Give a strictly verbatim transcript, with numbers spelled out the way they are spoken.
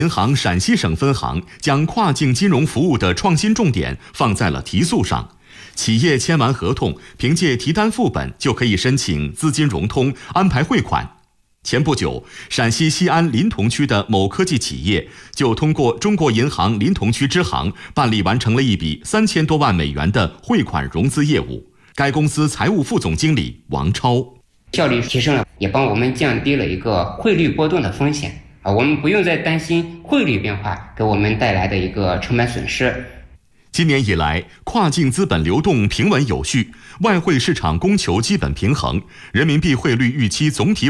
银行陕西省分行将跨境金融服务的创新重点放在了提速上。企业签完合同，凭借提单副本就可以申请资金融通、安排汇款。前不久，陕西西安临潼区的某科技企业就通过中国银行临潼区支行办理完成了一笔三千多万美元的汇款融资业务。该公司财务副总经理王超： 效率提升了，也帮我们降低了一个汇率波动的风险啊，我们不用再担心汇率变化给我们带来的一个成本损失。 今年以来，跨境资本流动平稳有序，外汇市场供求基本平衡，人民币汇率预期总体